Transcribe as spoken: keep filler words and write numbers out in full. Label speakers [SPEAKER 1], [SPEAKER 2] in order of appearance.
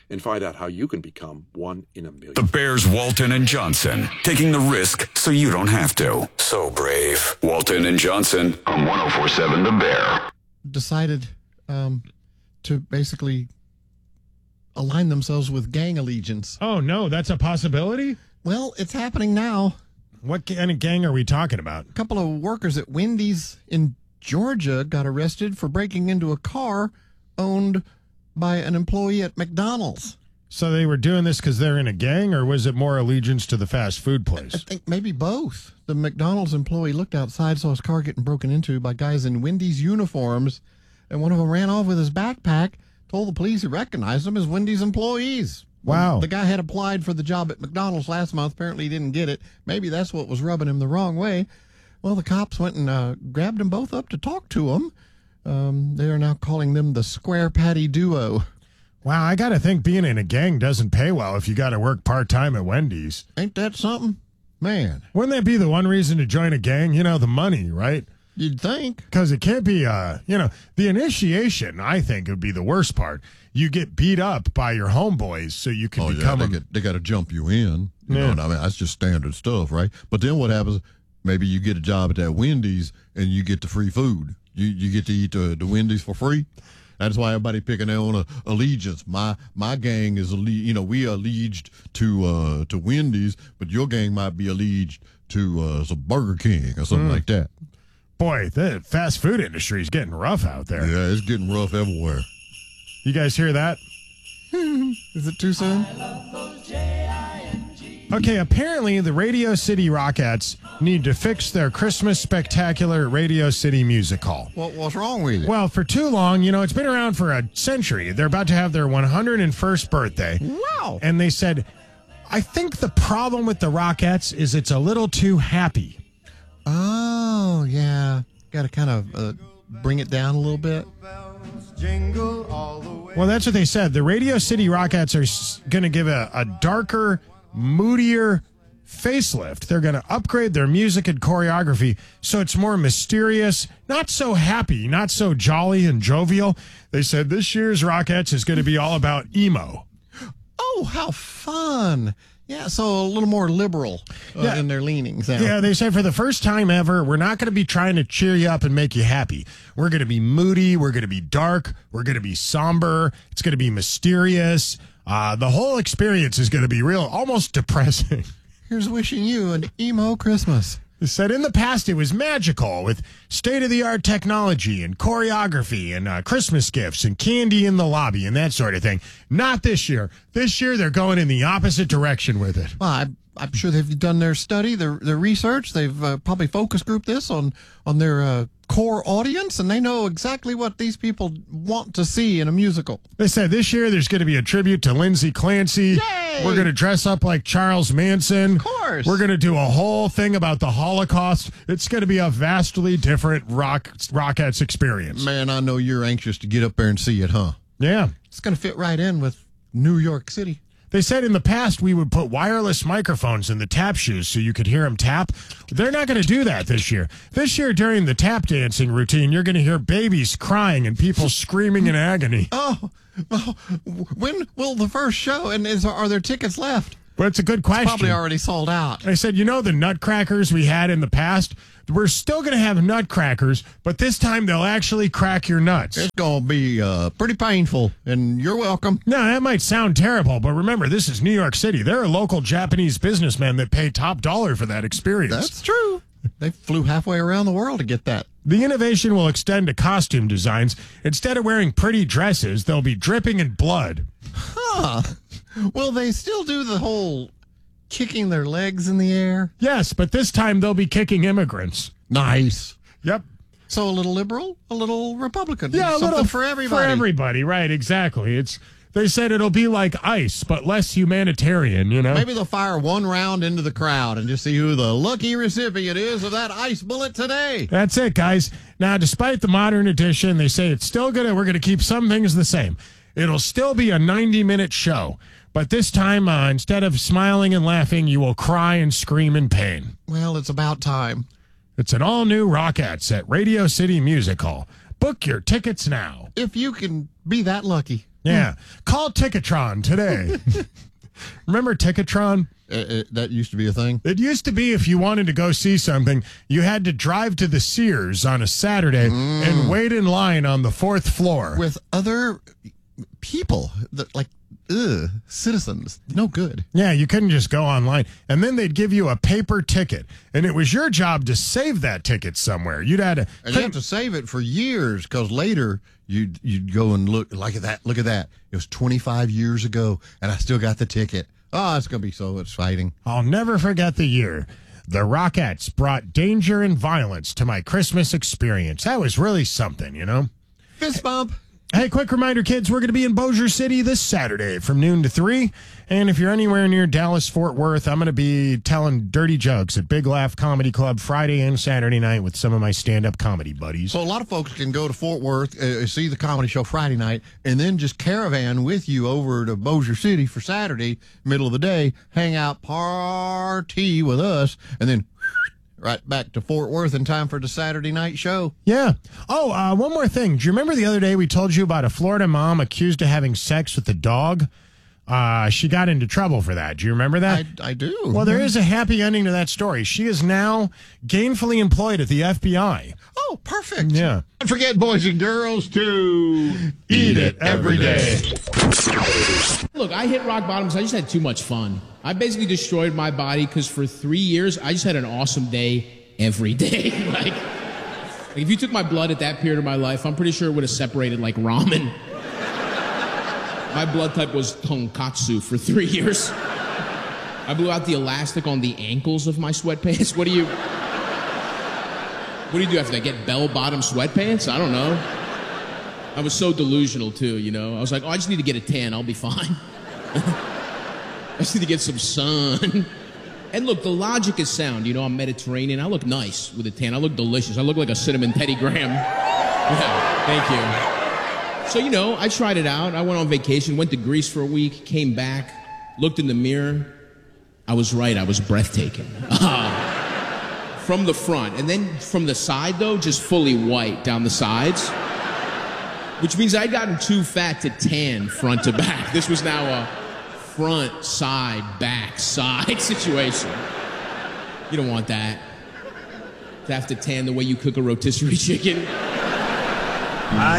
[SPEAKER 1] and find out how you can become one in a million.
[SPEAKER 2] The Bears, Walton and Johnson, taking the risk so you don't have to. So brave. Walton and Johnson on one oh four point seven The Bear.
[SPEAKER 3] Decided um, to basically align themselves with gang allegiance.
[SPEAKER 4] Oh, no, that's a possibility?
[SPEAKER 3] Well, it's happening now.
[SPEAKER 4] What kind of gang are we talking about?
[SPEAKER 3] A couple of workers at Wendy's in Georgia got arrested for breaking into a car owned by an employee at McDonald's.
[SPEAKER 4] So they were doing this because they're in a gang, or was it more allegiance to the fast food
[SPEAKER 3] I
[SPEAKER 4] place?
[SPEAKER 3] think maybe both. The McDonald's employee looked outside, saw his car getting broken into by guys in Wendy's uniforms, and one of them ran off with his backpack, told the police he recognized them as Wendy's employees.
[SPEAKER 4] Wow.
[SPEAKER 3] The guy had applied for the job at McDonald's last month. Apparently he didn't get it. Maybe that's what was rubbing him the wrong way. Well, the cops went and uh, grabbed them both up to talk to them. Um, they are now calling them the Square Patty Duo.
[SPEAKER 4] Wow, I got to think being in a gang doesn't pay well if you got to work part-time at Wendy's.
[SPEAKER 3] Ain't that something? Man.
[SPEAKER 4] Wouldn't that be the one reason to join a gang? You know, the money, right?
[SPEAKER 3] You'd think.
[SPEAKER 4] Because it can't be, uh, you know, the initiation, I think, would be the worst part. You get beat up by your homeboys so you can
[SPEAKER 5] oh,
[SPEAKER 4] become
[SPEAKER 5] yeah,
[SPEAKER 4] a...
[SPEAKER 5] they, get, they got to jump you in. You
[SPEAKER 4] Yeah.
[SPEAKER 5] know what I mean? That's just standard stuff, right? But then what happens, maybe you get a job at that Wendy's and you get the free food. You you get to eat the, the Wendy's for free. That's why everybody picking their own uh, allegiance. My my gang is, alle- you know, we are alleged to uh, to Wendy's, but your gang might be alleged to uh, some Burger King or something
[SPEAKER 4] Mm.
[SPEAKER 5] like that.
[SPEAKER 4] Boy, the fast food industry is getting rough out there.
[SPEAKER 5] Yeah, it's getting rough everywhere.
[SPEAKER 4] You guys hear that?
[SPEAKER 3] Is it too soon?
[SPEAKER 4] Okay, apparently the Radio City Rockettes need to fix their Christmas spectacular at Radio City Music Hall.
[SPEAKER 3] What, what's wrong with it?
[SPEAKER 4] Well, for too long, you know, it's been around for a century. They're about to have their one hundred first birthday.
[SPEAKER 3] Wow.
[SPEAKER 4] And they said, I think the problem with the Rockettes is it's a little too happy.
[SPEAKER 3] Oh, yeah. Got to kind of uh, bring it down a little bit.
[SPEAKER 4] Well, that's what they said. The Radio City Rockettes are going to give a, a darker, moodier facelift. They're going to upgrade their music and choreography so it's more mysterious, not so happy, not so jolly and jovial. They said this year's Rockettes is going to be all about emo.
[SPEAKER 3] Oh, how fun. Yeah, so a little more liberal uh,
[SPEAKER 4] Yeah.
[SPEAKER 3] in their leanings. Now.
[SPEAKER 4] Yeah, they said for the first time ever, we're not going to be trying to cheer you up and make you happy. We're going to be moody. We're going to be dark. We're going to be somber. It's going to be mysterious. Uh, the whole experience is going to be real, almost depressing.
[SPEAKER 3] Here's wishing you an emo Christmas.
[SPEAKER 4] They said in the past it was magical with state-of-the-art technology and choreography and uh, Christmas gifts and candy in the lobby and that sort of thing. Not this year. This year they're going in the opposite direction with it.
[SPEAKER 3] Well, I, I'm sure they've done their study, their their research. They've uh, probably focus grouped this on on their uh, core audience, and they know exactly what these people want to see in a musical.
[SPEAKER 4] They said this year there's going to be a tribute to Lindsay Clancy.
[SPEAKER 3] Yay!
[SPEAKER 4] We're going to dress up like Charles Manson.
[SPEAKER 3] Of course.
[SPEAKER 4] We're going to do a whole thing about the Holocaust. It's going to be a vastly different rock Rockettes experience.
[SPEAKER 3] Man, I know you're anxious to get up there and see it, huh?
[SPEAKER 4] Yeah.
[SPEAKER 3] It's going to fit right in with New York City.
[SPEAKER 4] They said in the past we would put wireless microphones in the tap shoes so you could hear them tap. They're not going to do that this year. This year during the tap dancing routine, you're going to hear babies crying and people screaming in agony.
[SPEAKER 3] Oh, well, when will the first show, and is are there tickets left?
[SPEAKER 4] But it's a good question.
[SPEAKER 3] It's probably already sold out.
[SPEAKER 4] I said, you know, the nutcrackers we had in the past, we're still going to have nutcrackers, but this time they'll actually crack your nuts.
[SPEAKER 3] It's going to be uh, pretty painful, and you're welcome.
[SPEAKER 4] No, that might sound terrible, but remember, this is New York City. There are local Japanese businessmen that pay top dollar for that experience.
[SPEAKER 3] That's true. They flew halfway around the world to get that.
[SPEAKER 4] The innovation will extend to costume designs. Instead of wearing pretty dresses, they'll be dripping in blood.
[SPEAKER 3] Huh. Will they still do the whole kicking their legs in the air?
[SPEAKER 4] Yes, but this time they'll be kicking immigrants.
[SPEAKER 3] Nice.
[SPEAKER 4] Yep.
[SPEAKER 3] So a little liberal, a little Republican.
[SPEAKER 4] Yeah, a
[SPEAKER 3] something
[SPEAKER 4] little
[SPEAKER 3] for everybody.
[SPEAKER 4] For everybody, right, exactly. It's they said it'll be like ice, but less humanitarian, you know?
[SPEAKER 3] Maybe they'll fire one round into the crowd and just see who the lucky recipient is of that ice bullet today.
[SPEAKER 4] That's it, guys. Now, despite the modern edition, they say it's still gonna we're gonna keep some things the same. It'll still be a ninety-minute show, but this time, uh, instead of smiling and laughing, you will cry and scream in pain.
[SPEAKER 3] Well, it's about time.
[SPEAKER 4] It's an all-new Rockettes at Radio City Music Hall. Book your tickets now.
[SPEAKER 3] If you can be that lucky.
[SPEAKER 4] Yeah. Call Ticketron today. Remember Ticketron?
[SPEAKER 5] Uh, uh, that used to be a thing.
[SPEAKER 4] It used to be if you wanted to go see something, you had to drive to the Sears on a Saturday
[SPEAKER 5] Mm.
[SPEAKER 4] and wait in line on the fourth floor.
[SPEAKER 5] With other people, that, like, ugh, citizens. No good.
[SPEAKER 4] Yeah, you couldn't just go online. And then they'd give you a paper ticket. And it was your job to save that ticket somewhere. You'd had to...
[SPEAKER 5] And you have to save it for years because later you'd, you'd go and look, like at that, look at that. It was twenty-five years ago and I still got the ticket. Oh, it's going to be so exciting.
[SPEAKER 4] I'll never forget the year the Rockettes brought danger and violence to my Christmas experience. That was really something, you know?
[SPEAKER 5] Fist bump.
[SPEAKER 4] Hey, quick reminder, kids, we're going to be in Bossier City this Saturday from noon to three. And if you're anywhere near Dallas, Fort Worth, I'm going to be telling dirty jokes at Big Laugh Comedy Club Friday and Saturday night with some of my stand-up comedy buddies.
[SPEAKER 5] So a lot of folks can go to Fort Worth, uh, see the comedy show Friday night, and then just caravan with you over to Bossier City for Saturday, middle of the day, hang out, party with us, and then right back to Fort Worth in time for the Saturday night show.
[SPEAKER 4] Yeah. Oh, uh, one more thing. Do you remember the other day we told you about a Florida mom accused of having sex with a dog? Uh, she got into trouble for that. Do you remember that?
[SPEAKER 5] I, I do.
[SPEAKER 4] Well, there is a happy ending to that story. She is now gainfully employed at the F B I.
[SPEAKER 5] Oh, perfect.
[SPEAKER 4] Yeah.
[SPEAKER 5] Don't forget, boys and girls, to
[SPEAKER 4] Eat it every day.
[SPEAKER 6] Look, I hit rock bottom because I just had too much fun. I basically destroyed my body because for three years, I just had an awesome day every day. like, like, if you took my blood at that period of my life, I'm pretty sure it would have separated like ramen. My blood type was tonkatsu for three years. I blew out the elastic on the ankles of my sweatpants. What do you... What do you do after that? Get bell-bottom sweatpants? I don't know. I was so delusional, too, you know? I was like, oh, I just need to get a tan. I'll be fine. I just need to get some sun. And look, the logic is sound. You know, I'm Mediterranean. I look nice with a tan. I look delicious. I look like a cinnamon Teddy Graham. Yeah, thank you. So, you know, I tried it out. I went on vacation, went to Greece for a week, came back, looked in the mirror. I was right. I was breathtaking. Uh, from the front. And then from the side, though, just fully white down the sides. Which means I'd gotten too fat to tan front to back. This was now a front, side, back, side situation. You don't want that. To have to tan the way you cook a rotisserie chicken.